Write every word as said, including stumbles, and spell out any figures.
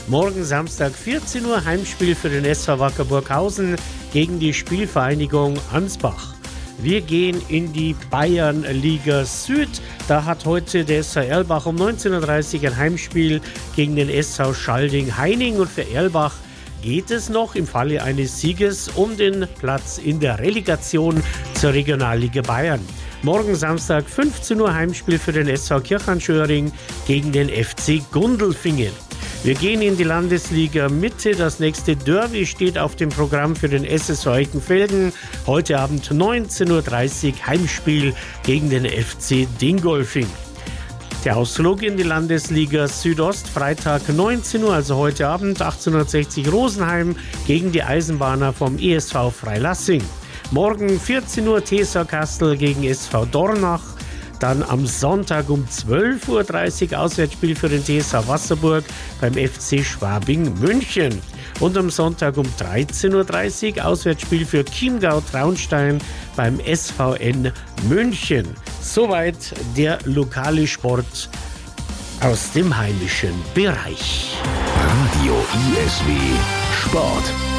Morgen Samstag vierzehn Uhr Heimspiel für den S V Wacker Burghausen gegen die Spielvereinigung Ansbach. Wir gehen in die Bayernliga Süd. Da hat heute der S V Erlbach um neunzehn Uhr dreißig ein Heimspiel gegen den S V Schalding-Heining. Und für Erlbach geht es noch im Falle eines Sieges um den Platz in der Relegation zur Regionalliga Bayern. Morgen Samstag fünfzehn Uhr Heimspiel für den S V Kirchhahn-Schöring gegen den F C Gundelfingen. Wir gehen in die Landesliga Mitte. Das nächste Derby steht auf dem Programm für den S S V Eckenfelden. Heute Abend neunzehn Uhr dreißig Heimspiel gegen den F C Dingolfing. Der Ausflug in die Landesliga Südost, Freitag neunzehn Uhr, also heute Abend achtzehnhundertsechzig Rosenheim gegen die Eisenbahner vom E S V Freilassing. Morgen vierzehn Uhr T S V Kastel gegen S V Dornach. Dann am Sonntag um zwölf Uhr dreißig Auswärtsspiel für den T S V Wasserburg beim F C Schwabing München. Und am Sonntag um dreizehn Uhr dreißig Auswärtsspiel für Chiemgau Traunstein beim S V N München. Soweit der lokale Sport aus dem heimischen Bereich. Radio I S W Sport.